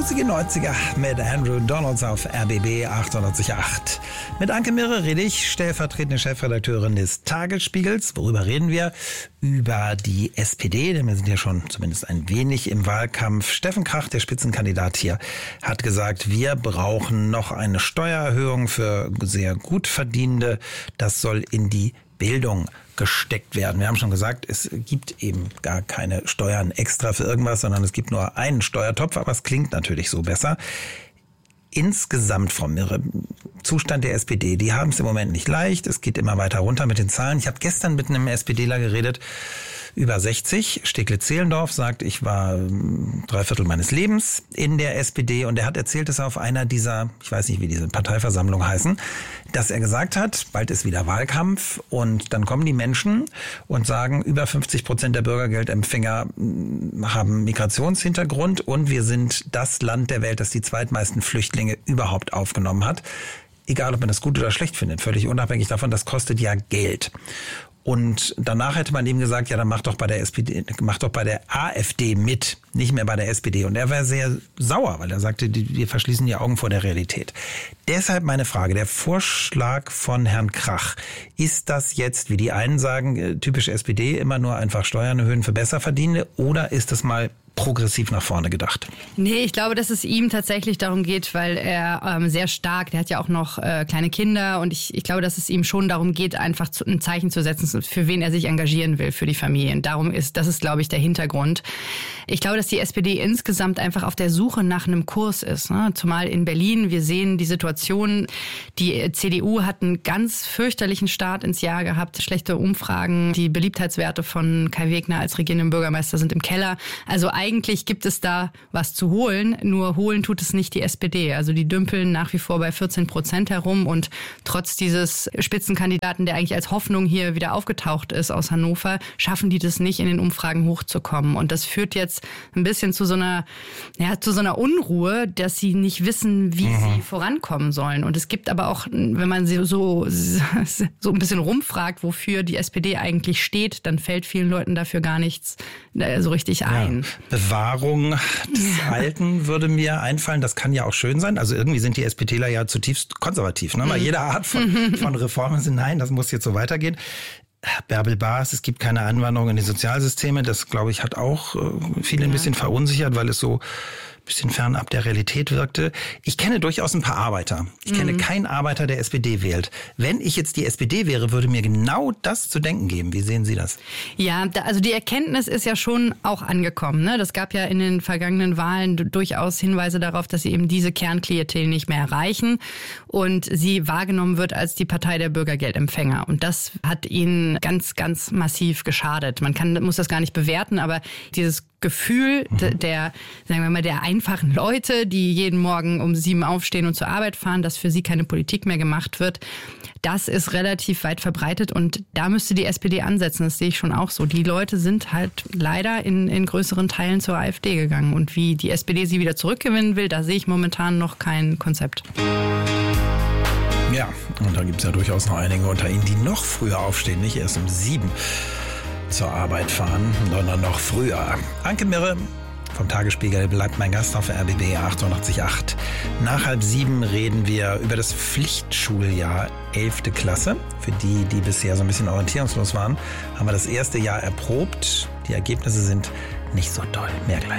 90er 90er mit Andrew Donalds auf RBB 98.8. Mit Anke Mirre rede ich, stellvertretende Chefredakteurin des Tagesspiegels. Worüber reden wir? Über die SPD, denn wir sind ja schon zumindest ein wenig im Wahlkampf. Steffen Krach, der Spitzenkandidat hier, hat gesagt, wir brauchen noch eine Steuererhöhung für sehr gut Verdienende. Das soll in die Bildung gesteckt werden. Wir haben schon gesagt, es gibt eben gar keine Steuern extra für irgendwas, sondern es gibt nur einen Steuertopf, aber es klingt natürlich so besser. Insgesamt, Frau Mirre, Zustand der SPD, die haben es im Moment nicht leicht. Es geht immer weiter runter mit den Zahlen. Ich habe gestern mit einem SPDler geredet, über 60. Steglitz-Zehlendorf sagt, ich war 3/4 meines Lebens in der SPD und er hat erzählt, dass er auf einer dieser, ich weiß nicht, wie diese Parteiversammlungen heißen, dass er gesagt hat, bald ist wieder Wahlkampf und dann kommen die Menschen und sagen, über 50% der Bürgergeldempfänger haben Migrationshintergrund und wir sind das Land der Welt, das die zweitmeisten Flüchtlinge überhaupt aufgenommen hat. Egal, ob man das gut oder schlecht findet, völlig unabhängig davon, das kostet ja Geld. Und danach hätte man ihm gesagt, ja, dann mach doch bei der SPD, mach doch bei der AfD mit, nicht mehr bei der SPD. Und er war sehr sauer, weil er sagte, wir verschließen die Augen vor der Realität. Deshalb meine Frage, der Vorschlag von Herrn Krach, ist das jetzt, wie die einen sagen, typisch SPD, immer nur einfach Steuern erhöhen für Besserverdienende, oder ist das mal progressiv nach vorne gedacht? Nee, ich glaube, dass es ihm tatsächlich darum geht, weil er sehr stark, der hat ja auch noch kleine Kinder und ich glaube, dass es ihm schon darum geht, einfach ein Zeichen zu setzen, für wen er sich engagieren will, für die Familien. Das ist, glaube ich, der Hintergrund. Ich glaube, dass die SPD insgesamt einfach auf der Suche nach einem Kurs ist. Ne? Zumal in Berlin, wir sehen die Situation, die CDU hat einen ganz fürchterlichen Start ins Jahr gehabt, schlechte Umfragen, die Beliebtheitswerte von Kai Wegner als regierenden Bürgermeister sind im Keller. Also eigentlich gibt es da was zu holen, nur holen tut es nicht die SPD. Also die dümpeln nach wie vor bei 14% herum und trotz dieses Spitzenkandidaten, der eigentlich als Hoffnung hier wieder aufgetaucht ist aus Hannover, schaffen die das nicht, in den Umfragen hochzukommen. Und das führt jetzt ein bisschen zu so einer Unruhe, dass sie nicht wissen, wie sie vorankommen sollen. Und es gibt aber auch, wenn man sie so ein bisschen rumfragt, wofür die SPD eigentlich steht, dann fällt vielen Leuten dafür gar nichts so richtig ein. Ja. Bewahrung des Alten würde mir einfallen, das kann ja auch schön sein. Also irgendwie sind die SPDler ja zutiefst konservativ. Ne? Bei jeder Art von Reformen sind, nein, das muss jetzt so weitergehen. Bärbel Baas, es gibt keine Anwanderung in die Sozialsysteme. Das, glaube ich, hat auch viele ein bisschen verunsichert, weil es so ein bisschen fernab der Realität wirkte. Ich kenne durchaus ein paar Arbeiter. Ich kenne keinen Arbeiter, der SPD wählt. Wenn ich jetzt die SPD wäre, würde mir genau das zu denken geben. Wie sehen Sie das? Ja, also die Erkenntnis ist ja schon auch angekommen. Ne? Das gab ja in den vergangenen Wahlen durchaus Hinweise darauf, dass sie eben diese Kernklientel nicht mehr erreichen und sie wahrgenommen wird als die Partei der Bürgergeldempfänger. Und das hat ihnen ganz, ganz massiv geschadet. Muss das gar nicht bewerten, aber dieses Gefühl der, sagen wir mal, der einfachen Leute, die jeden Morgen um 7 aufstehen und zur Arbeit fahren, dass für sie keine Politik mehr gemacht wird, das ist relativ weit verbreitet und da müsste die SPD ansetzen, das sehe ich schon auch so. Die Leute sind halt leider in größeren Teilen zur AfD gegangen und wie die SPD sie wieder zurückgewinnen will, da sehe ich momentan noch kein Konzept. Ja, und da gibt es ja durchaus noch einige unter Ihnen, die noch früher aufstehen, nicht erst um 7 zur Arbeit fahren, sondern noch früher. Anke Mirre vom Tagesspiegel bleibt mein Gast auf RBB 88.8. Nach 6:30 reden wir über das Pflichtschuljahr 11. Klasse. Für die, die bisher so ein bisschen orientierungslos waren, haben wir das erste Jahr erprobt. Die Ergebnisse sind nicht so toll. Mehr gleich.